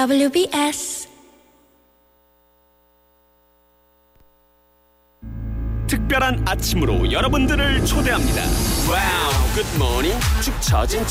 WBS 특별한 아침으로 여러분들을 초대합니다. 와우, 굿모닝 축 처진